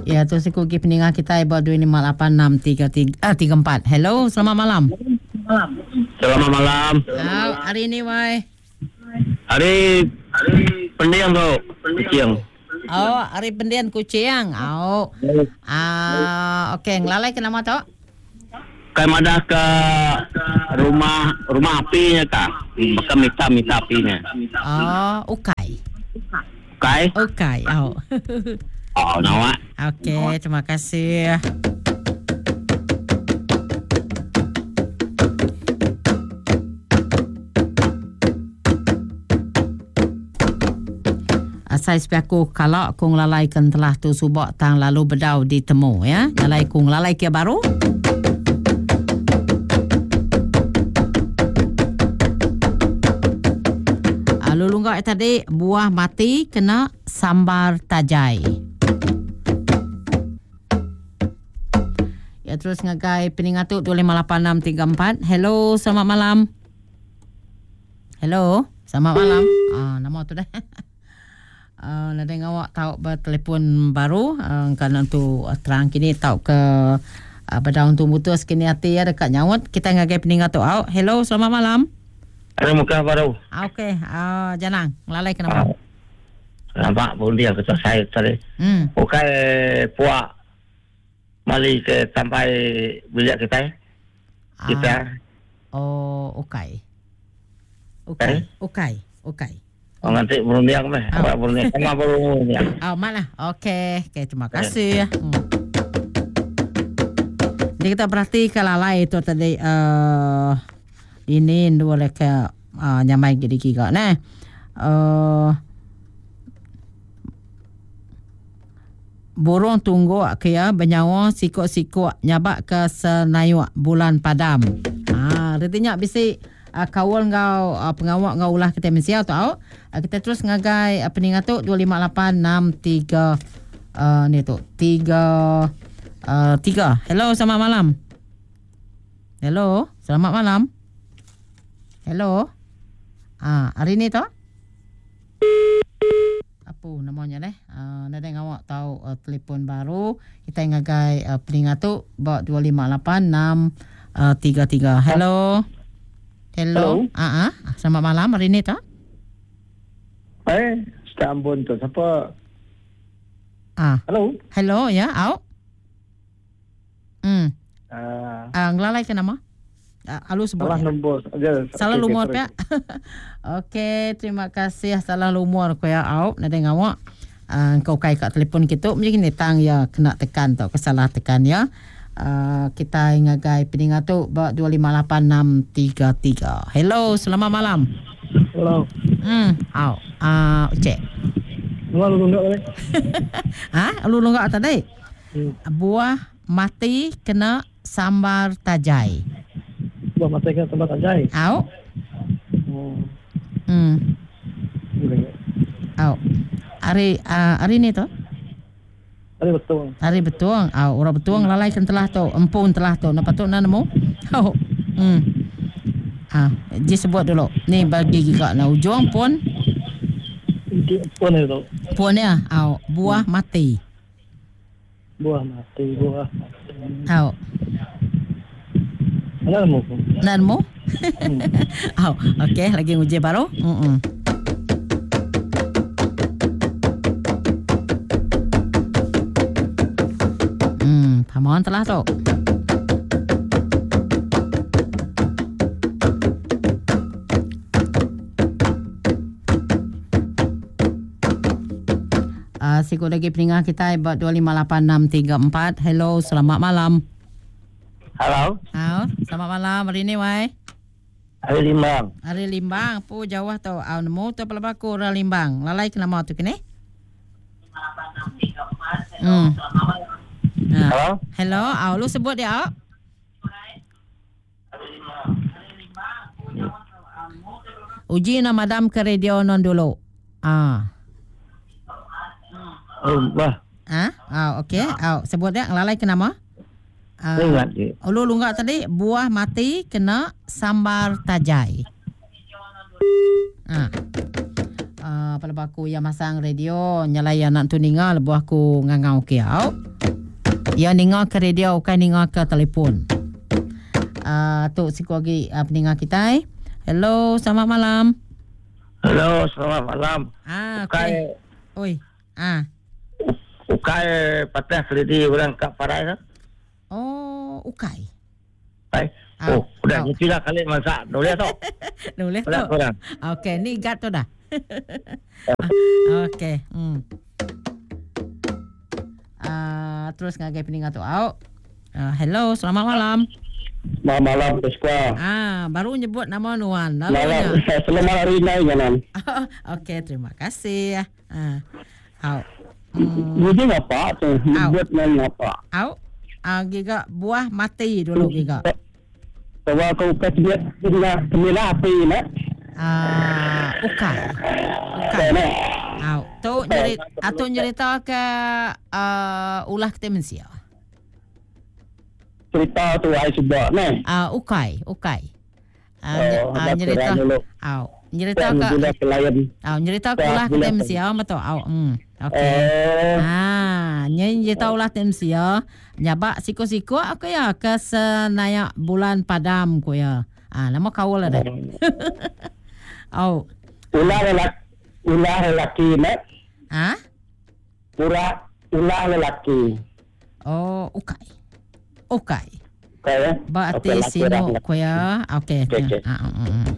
Ya, terus aku pergi peninggal kita buat 25863334. Hello, selamat malam. Selamat malam. Hari ini wai. Hari pendiam tu. Kucing. Hari pendiam kucing. Okey, ngelalai ke nama tu? Kai madah ke rumah apinya kak. Maka minta apinya. Ukai. Ukai? Ukai. Nawak. Okey, terima kasih. Saya sepiaku kalau kung lalaikan telah tu subak tang lalu bedau ditemu ya. Lalai kung lalai kia baru. Lulunggak tadi buah mati kena sambar tajai. Ya terus ngagai peningatuk 258634. Hello, selamat malam. Hello, selamat malam. Nama tu dah. Nada awak tahu bertelefon baru kerana tu terang kini tahu ke berdaun tu mutus kini hati ya dekat nyawat kita ngagai peningatuk. Hello, selamat malam. Ada muka baru. Okey, janang lalai kenapa? Nampak pun dia kata saya tadi. Bukai puak mali ke sampai bilik kita. Kita. Okey. Nanti berundiang meh. Awak berundiang sama berundiang. Mana? Okey, terima kasih. Jadi kita berarti kalalai itu tadi ini dua leka nyamai gidi kika nah. Burung tunggu kaya benyawa sikok-sikok nyabak ke senayuk bulan padam. Artinya bisi kawal ngau pengawak ngau ulah kita mensiau tahu. Kita terus ngagai peningatuk 258633 ni tu 3. Hello, selamat malam. Hello, selamat malam. Hello. Hari ni tu? Apa namanya deh? Nada ngawak tahu telefon baru. Kita ngagai peningatuk buat 258633. Hello. Hello. Selamat malam. Hari ni tu? Ambon tu siapa? Hello. Hello ya, ngelalai ke nama? Alu sebut. Salah nombor. Salah lumur ya. Okey, terima kasih. Salah lumur ko ya nada ngawak. Kau kai kat telefon kita mungkin netang ya kena tekan tau kesalah tekan ya. Kita ngagai peningatuk 258633. Hello, selamat malam. Hello. Cek. Lu lunggak tadi? Lu lunggak tadi? Buah mati kena sambar tajai. Buah mati kena sambar tajai? Hari ni tu? Hari betul. Orang betul lalai kan telah tu. Empun telah tu. Nampak tu nak nemu? Dia sebut dulu. Ni bagi kita na ujung pun. Pun itu. Pun ya. Buah mati. Buah mati. Nak nemu? Okey, lagi uji baru. Pamohon telah tu. Sikut lagi peninggal kita buat 258634. Hello, selamat malam. Halo. Selamat malam. Hari ni wai. Hari Limbang. Hari Limbang. Pu jauh tu. Nemu tu pelabaku orang Limbang. Lalai ke nama tu kini? 258634. Halo. Hello. Lu sebut dia. Uji nama madam ke radio non dulu. Okey. Sebut dia lalai ke nama? Lu lunggak tadi buah mati kena sambar tajai. pada aku yang masang radio nyalaya nak tu ningal lebuh aku ngangau kiau. Ya ningal ke radio kan ningal ke telefon. Tu siku lagi peningal kita. Hello, selamat malam. Hello, selamat malam. Okay. Oi. Ukai patah selidi orang kat parai kan? Oh, ukai. Baik. Udah tidak kali masak. Boleh tak? Boleh tu. Okey, ni gat tu dah. Okey. Terus ngagai peningat tu. Hello, selamat malam. Selamat malam, Pespa. Baru nyebut nama Nuan. Malam, selamat hari ini, Jalan. Okey, terima kasih. Ini apa tu? Nyebut nama apa? Giga buah mati dulu giga. Kalau kau kecil dia sembilan api nak. Ukai. Tu nyerita ke ulah kita mensia. Cerita tu ai sebab ni. Ukai. Nyerita. Nyerita ke nyerita ke ulah kita mensia betul. Okey. Nyerita ulah kita mensia. Nyabak siko-siko aku ya ke senayak bulan padam ko ya. Nama kau lah dah. Ulah lelaki nak. Ulah lelaki. Ukai. Okay. Berarti sino ko ya. Okey.